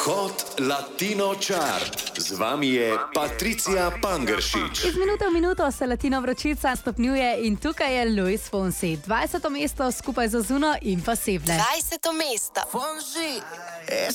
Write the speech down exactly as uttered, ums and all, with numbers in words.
Hot Latino Chart. Z vami je Patricia Pangeršič. Iz minute v minuto se latino vročica stopnjuje in tukaj je Luis Fonsi. dvajseto mesto skupaj z Ozuno in pa Seble. dvajseto mesto.